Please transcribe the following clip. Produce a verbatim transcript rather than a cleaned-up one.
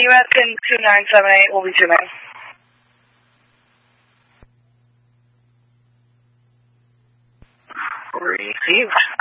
U S in two nine seven eight will be zooming. Received.